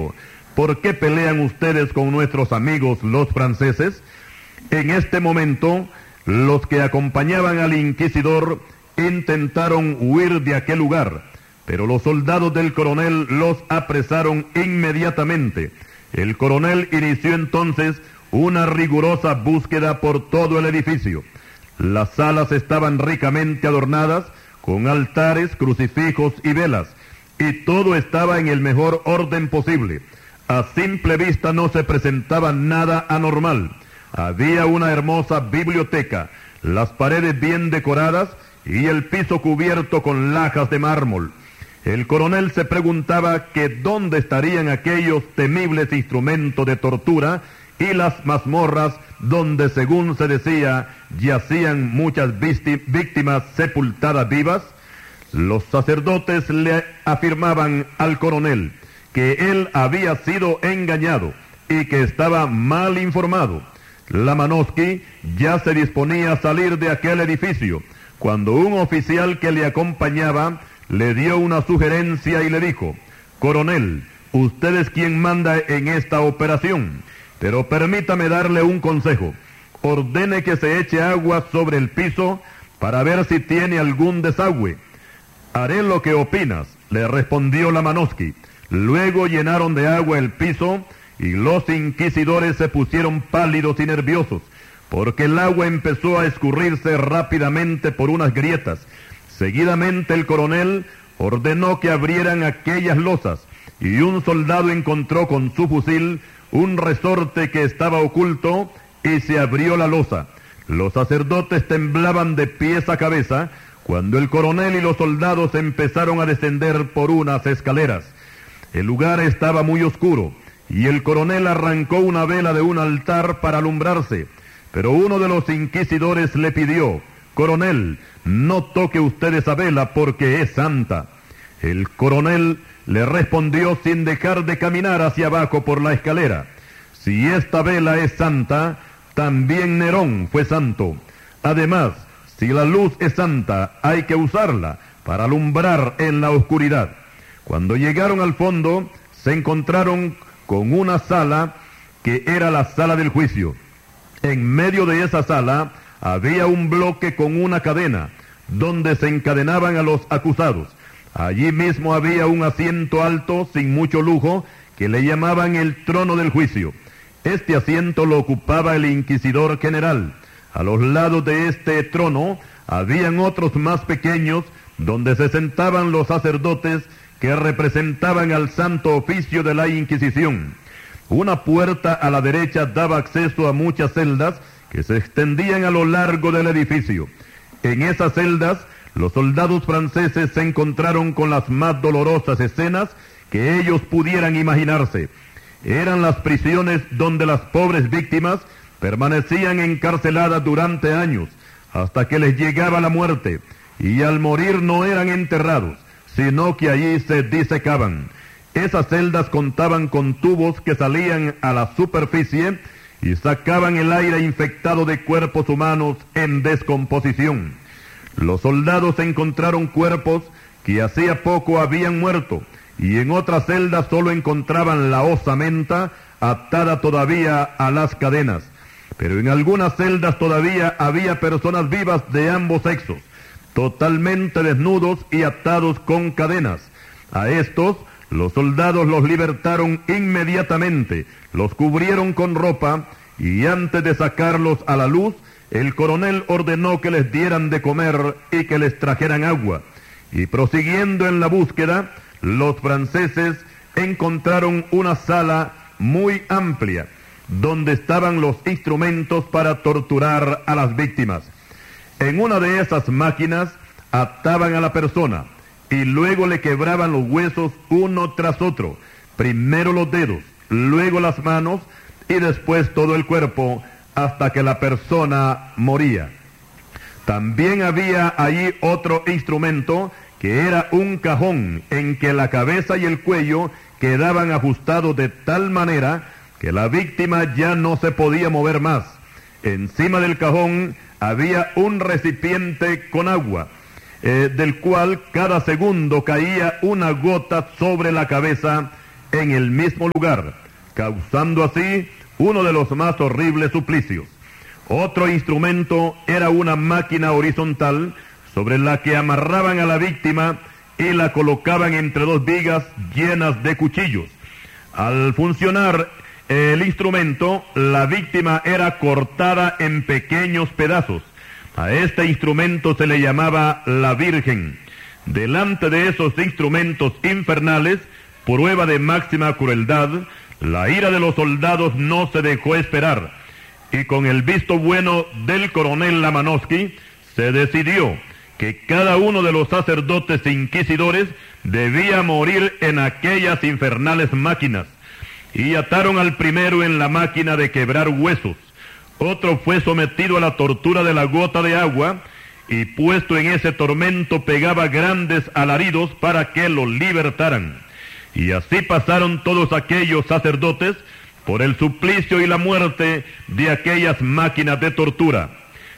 dijo: ¿por qué pelean ustedes con nuestros amigos los franceses? En este momento, los que acompañaban al inquisidor intentaron huir de aquel lugar, pero los soldados del coronel los apresaron inmediatamente. El coronel inició entonces una rigurosa búsqueda por todo el edificio. Las salas estaban ricamente adornadas con altares, crucifijos y velas, y todo estaba en el mejor orden posible. A simple vista no se presentaba nada anormal. Había una hermosa biblioteca, las paredes bien decoradas y el piso cubierto con lajas de mármol. El coronel se preguntaba que dónde estarían aquellos temibles instrumentos de tortura y las mazmorras donde, según se decía, yacían muchas víctimas sepultadas vivas. Los sacerdotes le afirmaban al coronel que él había sido engañado y que estaba mal informado. Lamanovsky ya se disponía a salir de aquel edificio cuando un oficial que le acompañaba le dio una sugerencia y le dijo: coronel, usted es quien manda en esta operación, pero permítame darle un consejo. Ordene que se eche agua sobre el piso para ver si tiene algún desagüe. Haré lo que opinas, le respondió Lamanovsky. Luego llenaron de agua el piso y los inquisidores se pusieron pálidos y nerviosos, porque el agua empezó a escurrirse rápidamente por unas grietas. Seguidamente el coronel ordenó que abrieran aquellas losas, y un soldado encontró con su fusil un resorte que estaba oculto, y se abrió la losa. Los sacerdotes temblaban de pies a cabeza cuando el coronel y los soldados empezaron a descender por unas escaleras. El lugar estaba muy oscuro, y el coronel arrancó una vela de un altar para alumbrarse, pero uno de los inquisidores le pidió: coronel, no toque usted esa vela porque es santa. El coronel le respondió sin dejar de caminar hacia abajo por la escalera: si esta vela es santa, también Nerón fue santo. Además, si la luz es santa, hay que usarla para alumbrar en la oscuridad. Cuando llegaron al fondo, se encontraron con una sala que era la sala del juicio. En medio de esa sala había un bloque con una cadena, donde se encadenaban a los acusados. Allí mismo había un asiento alto, sin mucho lujo, que le llamaban el trono del juicio. Este asiento lo ocupaba el inquisidor general. A los lados de este trono habían otros más pequeños, donde se sentaban los sacerdotes que representaban al santo oficio de la Inquisición. Una puerta a la derecha daba acceso a muchas celdas que se extendían a lo largo del edificio. En esas celdas, los soldados franceses se encontraron con las más dolorosas escenas que ellos pudieran imaginarse. Eran las prisiones donde las pobres víctimas permanecían encarceladas durante años, hasta que les llegaba la muerte, y al morir no eran enterrados, sino que allí se disecaban. Esas celdas contaban con tubos que salían a la superficie y sacaban el aire infectado de cuerpos humanos en descomposición. Los soldados encontraron cuerpos que hacía poco habían muerto, y en otras celdas solo encontraban la osamenta atada todavía a las cadenas. Pero en algunas celdas todavía había personas vivas de ambos sexos, totalmente desnudos y atados con cadenas. A estos, los soldados los libertaron inmediatamente, los cubrieron con ropa, y antes de sacarlos a la luz, el coronel ordenó que les dieran de comer y que les trajeran agua. Y prosiguiendo en la búsqueda, los franceses encontraron una sala muy amplia, donde estaban los instrumentos para torturar a las víctimas. En una de esas máquinas ataban a la persona y luego le quebraban los huesos uno tras otro, primero los dedos, luego las manos y después todo el cuerpo, hasta que la persona moría. También había allí otro instrumento que era un cajón en que la cabeza y el cuello quedaban ajustados de tal manera que la víctima ya no se podía mover más. Encima del cajón había un recipiente con agua, del cual cada segundo caía una gota sobre la cabeza en el mismo lugar, causando así uno de los más horribles suplicios. Otro instrumento era una máquina horizontal sobre la que amarraban a la víctima y la colocaban entre dos vigas llenas de cuchillos. Al funcionar el instrumento, la víctima era cortada en pequeños pedazos. A este instrumento se le llamaba la Virgen. Delante de esos instrumentos infernales, prueba de máxima crueldad, la ira de los soldados no se dejó esperar, y con el visto bueno del coronel Lamanovsky, se decidió que cada uno de los sacerdotes inquisidores debía morir en aquellas infernales máquinas, y ataron al primero en la máquina de quebrar huesos. Otro fue sometido a la tortura de la gota de agua, y puesto en ese tormento pegaba grandes alaridos para que lo libertaran. Y así pasaron todos aquellos sacerdotes por el suplicio y la muerte de aquellas máquinas de tortura.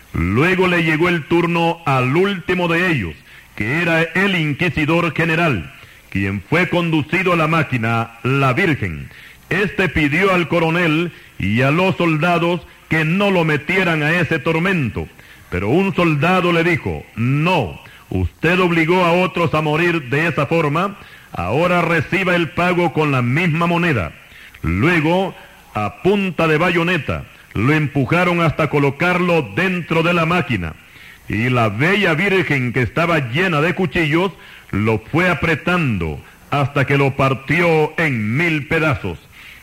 Luego le llegó el turno al último de ellos, que era el inquisidor general, quien fue conducido a la máquina, la Virgen. Este pidió al coronel y a los soldados que no lo metieran a ese tormento, pero un soldado le dijo: no, usted obligó a otros a morir de esa forma, ahora reciba el pago con la misma moneda. Luego, a punta de bayoneta, lo empujaron hasta colocarlo dentro de la máquina, y la bella Virgen, que estaba llena de cuchillos, lo fue apretando hasta que lo partió en 1000 pedazos.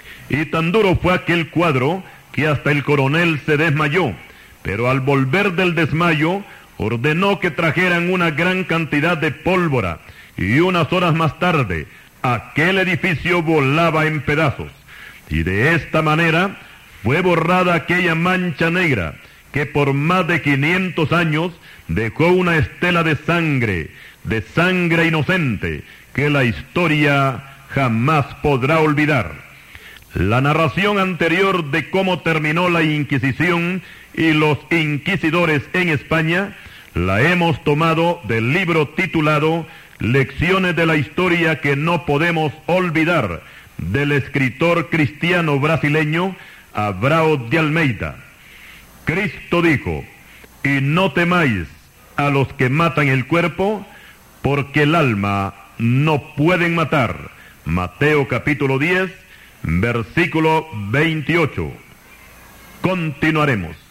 Y tan duro fue aquel cuadro que hasta el coronel se desmayó, pero al volver del desmayo ordenó que trajeran una gran cantidad de pólvora, y unas horas más tarde aquel edificio volaba en pedazos. Y de esta manera fue borrada aquella mancha negra que por más de 500 años dejó una estela de sangre inocente, que la historia jamás podrá olvidar. La narración anterior de cómo terminó la Inquisición y los inquisidores en España la hemos tomado del libro titulado Lecciones de la Historia que no podemos olvidar, del escritor cristiano brasileño Abrao de Almeida. Cristo dijo: y no temáis a los que matan el cuerpo, porque el alma no pueden matar. Mateo capítulo 10, versículo 28. Continuaremos.